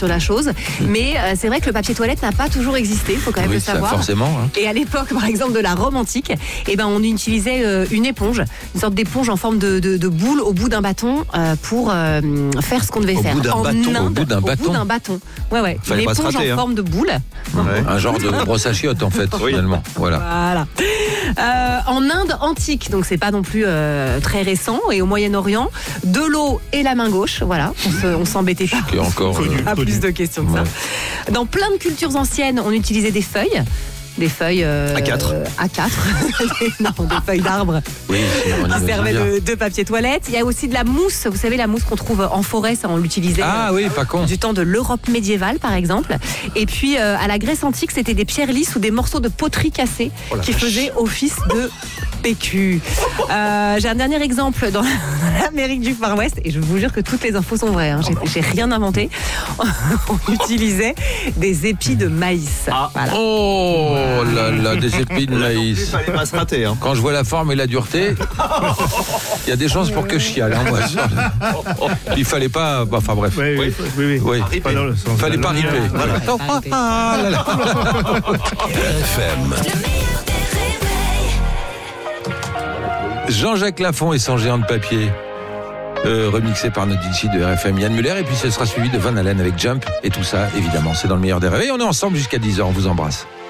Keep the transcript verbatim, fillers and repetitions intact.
sur la chose. Mais euh, c'est vrai que le papier toilette n'a pas toujours existé, il faut quand même oui, le savoir. Ça, forcément. Hein. Et à l'époque, par exemple, de la Rome antique, eh ben, on utilisait euh, une éponge, une sorte d'éponge en forme de, de, de boule au bout d'un bâton euh, pour euh, faire ce qu'on devait au faire. Bout d'un en bâton, Inde, au bout d'un au bâton. bout d'un bâton. Ouais, ouais. Fallait une pas se éponge rater, en hein. forme de boule. Ouais. Un genre de brosse à chiottes, en fait, Oui. finalement. Voilà. Voilà. Euh, en Inde antique, donc c'est pas non plus euh, très récent, et au Moyen-Orient, de l'eau et la main gauche. Voilà, on, se, on s'embêtait pas. Qui est encore. Il y euh, a plus de questions que ça. Ouais. Dans plein de cultures anciennes, on utilisait des feuilles. Des feuilles euh, A quatre. A quatre. Non, des feuilles d'arbre Oui, sinon, on qui imagine servaient bien. de, de papier toilette. Il y a aussi de la mousse. Vous savez, la mousse qu'on trouve en forêt, ça on l'utilisait Ah euh, oui, pas con. du temps de l'Europe médiévale, par exemple. Et puis euh, à la Grèce antique, c'était des pierres lisses ou des morceaux de poterie cassés Oh la qui vache. faisaient office de P Q. Euh, j'ai un dernier exemple dans l'Amérique du Far West, et je vous jure que toutes les infos sont vraies. Hein. J'ai, j'ai rien inventé. On utilisait des épis de maïs. Ah. Voilà. Oh là là, des épis de Il maïs. fallait pas se rater. Hein. Quand je vois la forme et la dureté, il y a des chances pour que je chiale. Hein, moi. Il fallait pas. bah, Enfin bref. Oui, oui, oui. oui. Oui. Pas dans le sens. Fallait pas Voilà. riper. Voilà. Pas ripé. Ah là là. R F M. Jean-Jacques Lafont et son géant de papier. Euh, remixé par notre D J de R F M Yann Muller, et puis ce sera suivi de Van Halen avec Jump, et tout ça évidemment c'est dans le meilleur des réveils. On est ensemble jusqu'à dix heures, on vous embrasse.